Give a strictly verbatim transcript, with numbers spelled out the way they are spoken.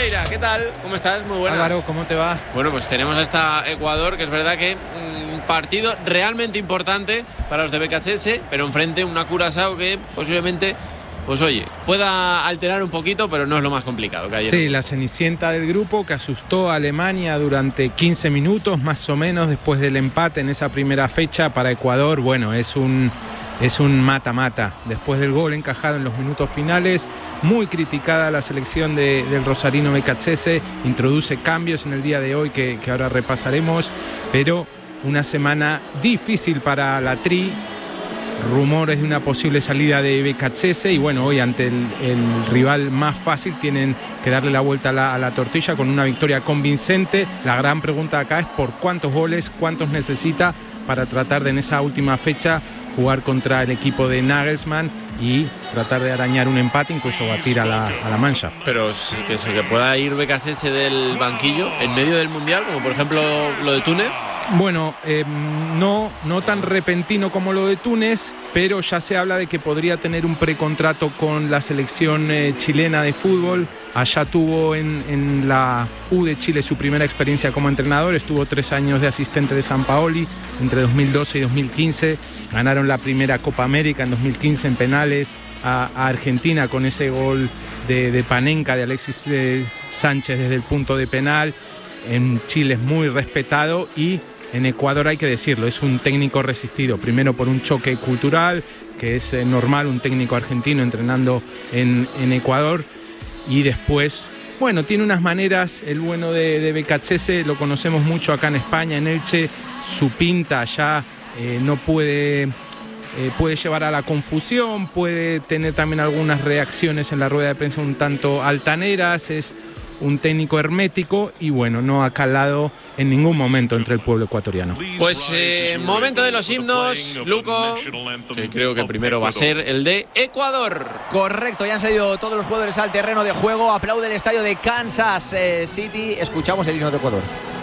Pereira, ¿qué tal? ¿Cómo estás? Muy buenas. Álvaro, ¿cómo te va? Bueno, pues tenemos hasta Ecuador, que es verdad que un partido realmente importante para los de Becachese, pero enfrente una Curazao que posiblemente, pues oye, pueda alterar un poquito, pero no es lo más complicado que hay. Sí, la cenicienta del grupo que asustó a Alemania durante quince minutos más o menos después del empate en esa primera fecha. Para Ecuador, bueno, es un... Es un mata-mata. Después del gol encajado en los minutos finales, muy criticada la selección de, del rosarino Becachese, introduce cambios en el día de hoy que, que ahora repasaremos, pero una semana difícil para la Tri, rumores de una posible salida de Becachese y bueno, hoy ante el, el rival más fácil tienen que darle la vuelta a la, a la tortilla con una victoria convincente. La gran pregunta acá es por cuántos goles, cuántos necesita para tratar de en esa última fecha jugar contra el equipo de Nagelsmann y tratar de arañar un empate, incluso batir a la, a la Mannschaft. Pero que, eso, que pueda ir Becachese del banquillo en medio del Mundial, como por ejemplo lo de Túnez. Bueno, eh, no, no tan repentino como lo de Túnez, pero ya se habla de que podría tener un precontrato con la selección eh, chilena de fútbol. Allá tuvo en, en la U de Chile su primera experiencia como entrenador, estuvo tres años de asistente de Sampaoli entre dos mil doce y dos mil quince, ganaron la primera Copa América en dos mil quince en penales a, a Argentina con ese gol de, de Panenka, de Alexis eh, Sánchez desde el punto de penal. En Chile es muy respetado y en Ecuador hay que decirlo, es un técnico resistido, primero por un choque cultural, que es eh, normal un técnico argentino entrenando en, en Ecuador, y después, bueno, tiene unas maneras, el bueno de, de Becachese, lo conocemos mucho acá en España, en Elche, su pinta allá eh, no puede, eh, puede llevar a la confusión, puede tener también algunas reacciones en la rueda de prensa un tanto altaneras, es un técnico hermético y bueno, no ha calado en ningún momento entre el pueblo ecuatoriano. Pues eh, momento de los himnos, Luco, que creo que primero va a ser el de Ecuador. Correcto, ya han salido todos los jugadores al terreno de juego, aplaude el estadio de Kansas City, escuchamos el himno de Ecuador.